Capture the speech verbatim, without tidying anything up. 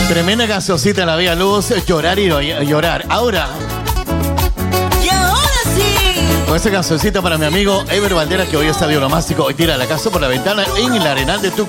Tremenda cancioncita en la Vía Luz, llorar y no llorar. Ahora, Y ahora sí. con esta cancioncita para mi amigo Ever Bandera, que hoy está de onomástico y tira la casa por la ventana en el Arenal de Tucumán.